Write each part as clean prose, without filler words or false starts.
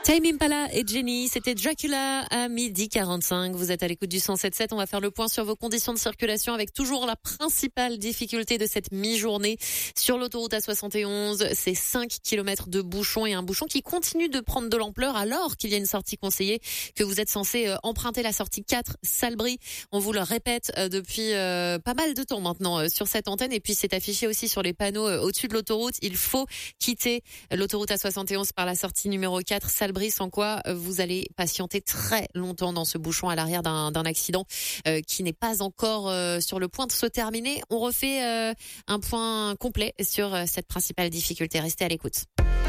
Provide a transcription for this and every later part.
Tame Impala et Jenny, c'était Dracula à 12h45. Vous êtes à l'écoute du 107.7. On va faire le point sur vos conditions de circulation avec toujours la principale difficulté de cette mi-journée sur l'autoroute A71. C'est 5 km de bouchons et un bouchon qui continue de prendre de l'ampleur alors qu'il y a une sortie conseillée, que vous êtes censé emprunter la sortie 4 Salbris. On vous le répète depuis pas mal de temps maintenant sur cette antenne, et puis c'est affiché aussi sur les panneaux au-dessus de l'autoroute. Il faut quitter l'autoroute A71 par la sortie numéro 4 Salbris, sans quoi vous allez patienter très longtemps dans ce bouchon à l'arrière d'un accident qui n'est pas encore sur le point de se terminer. On refait un point complet sur cette principale difficulté. Restez à l'écoute.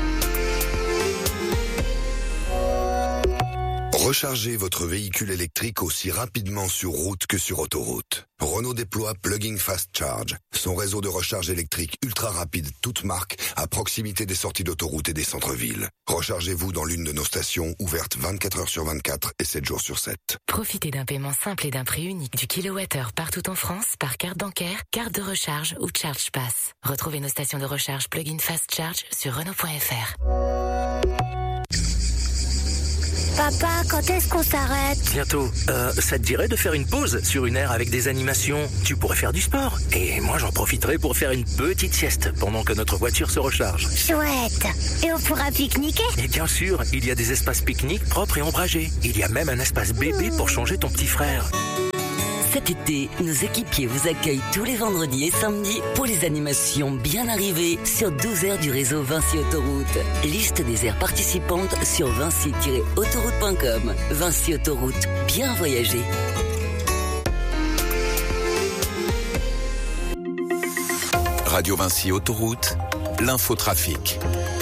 Rechargez votre véhicule électrique aussi rapidement sur route que sur autoroute. Renault déploie Plug-in Fast Charge, son réseau de recharge électrique ultra rapide, toute marque, à proximité des sorties d'autoroute et des centres-villes. Rechargez-vous dans l'une de nos stations, ouvertes 24 heures sur 24 et 7 jours sur 7. Profitez d'un paiement simple et d'un prix unique du kilowattheure partout en France par carte bancaire, carte de recharge ou Charge Pass. Retrouvez nos stations de recharge Plug-in Fast Charge sur Renault.fr. Papa, quand est-ce qu'on s'arrête ? Bientôt. Ça te dirait de faire une pause sur une aire avec des animations ? Tu pourrais faire du sport. Et moi, j'en profiterai pour faire une petite sieste pendant que notre voiture se recharge. Chouette. Et on pourra pique-niquer ? Et bien sûr, il y a des espaces pique-nique propres et ombragés. Il y a même un espace bébé pour changer ton petit frère. Cet été, nos équipiers vous accueillent tous les vendredis et samedis pour les animations bien arrivées sur 12 aires du réseau Vinci Autoroute. Liste des aires participantes sur vinci-autoroute.com. Vinci Autoroute, bien voyager. Radio Vinci Autoroute, l'infotrafic.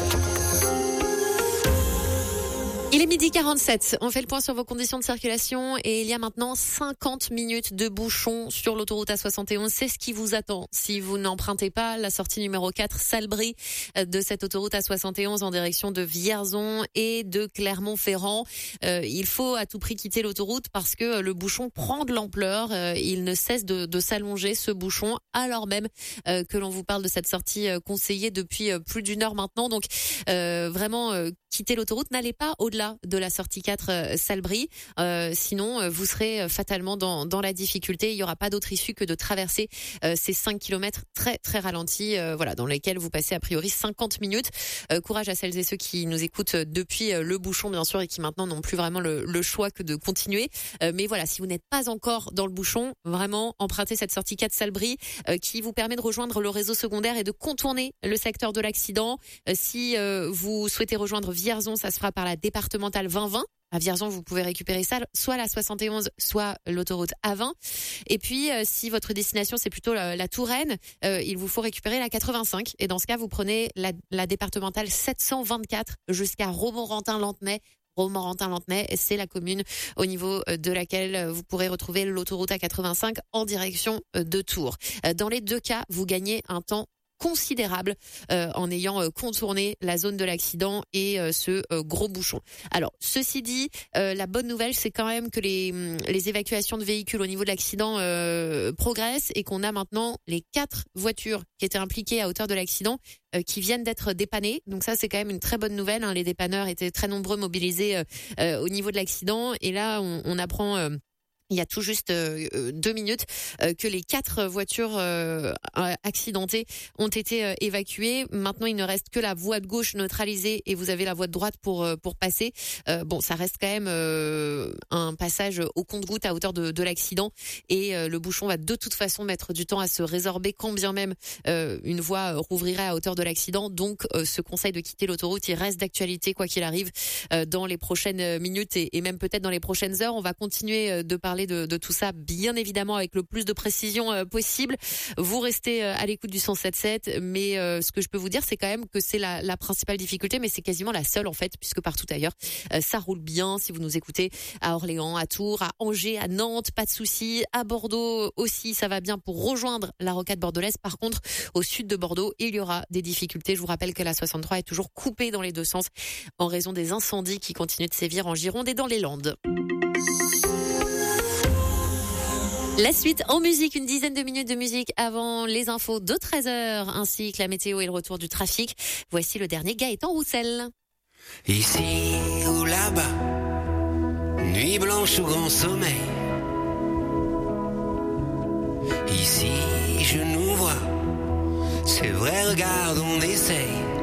Il est 12h47, on fait le point sur vos conditions de circulation et il y a maintenant 50 minutes de bouchons sur l'autoroute A71. C'est ce qui vous attend si vous n'empruntez pas la sortie numéro 4 Salbris de cette autoroute A71 en direction de Vierzon et de Clermont-Ferrand. Il faut à tout prix quitter l'autoroute parce que le bouchon prend de l'ampleur. Il ne cesse de s'allonger, ce bouchon, alors même que l'on vous parle de cette sortie conseillée depuis plus d'une heure maintenant. Donc vraiment, quittez l'autoroute, n'allez pas au-delà de la sortie 4 Salbris, sinon vous serez fatalement dans la difficulté. Il n'y aura pas d'autre issue que de traverser ces 5 km très très ralentis, dans lesquels vous passez a priori 50 minutes. Courage à celles et ceux qui nous écoutent depuis le bouchon bien sûr et qui maintenant n'ont plus vraiment le choix que de continuer. Mais voilà, si vous n'êtes pas encore dans le bouchon, vraiment empruntez cette sortie 4 Salbris qui vous permet de rejoindre le réseau secondaire et de contourner le secteur de l'accident. Si vous souhaitez rejoindre Vierzon, ça se fera par la départementale 2020. À Vierzon, vous pouvez récupérer ça, soit la 71, soit l'autoroute A20. Et puis, si votre destination, c'est plutôt la Touraine, il vous faut récupérer la 85. Et dans ce cas, vous prenez la départementale 724 jusqu'à Romorantin-Lantenay. Romorantin-Lantenay, c'est la commune au niveau de laquelle vous pourrez retrouver l'autoroute A85 en direction de Tours. Dans les deux cas, vous gagnez un temps considérable en ayant contourné la zone de l'accident et ce gros bouchon. Alors, ceci dit, la bonne nouvelle, c'est quand même que les évacuations de véhicules au niveau de l'accident progressent et qu'on a maintenant les 4 voitures qui étaient impliquées à hauteur de l'accident qui viennent d'être dépannées. Donc ça, c'est quand même une très bonne nouvelle. Les dépanneurs étaient très nombreux mobilisés au niveau de l'accident et là, on apprend... il y a tout juste 2 minutes que les 4 voitures accidentées ont été évacuées. Maintenant, il ne reste que la voie de gauche neutralisée et vous avez la voie de droite pour passer. Bon, ça reste quand même un passage au compte-gouttes à hauteur de l'accident et le bouchon va de toute façon mettre du temps à se résorber quand bien même une voie rouvrirait à hauteur de l'accident. Donc, ce conseil de quitter l'autoroute, il reste d'actualité quoi qu'il arrive dans les prochaines minutes et même peut-être dans les prochaines heures. On va continuer de parler de tout ça, bien évidemment, avec le plus de précision possible. Vous restez à l'écoute du 107.7, mais ce que je peux vous dire, c'est quand même que c'est la principale difficulté, mais c'est quasiment la seule, en fait, puisque partout ailleurs, ça roule bien. Si vous nous écoutez à Orléans, à Tours, à Angers, à Nantes, pas de soucis. À Bordeaux aussi, ça va bien pour rejoindre la rocade bordelaise. Par contre, au sud de Bordeaux, il y aura des difficultés. Je vous rappelle que la 63 est toujours coupée dans les deux sens en raison des incendies qui continuent de sévir en Gironde et dans les Landes. La suite en musique, une dizaine de minutes de musique avant les infos de 13h, ainsi que la météo et le retour du trafic. Voici le dernier Gaëtan Roussel. Ici ou là-bas, nuit blanche ou grand sommeil. Ici je nous vois, c'est vrai, regarde, on essaye.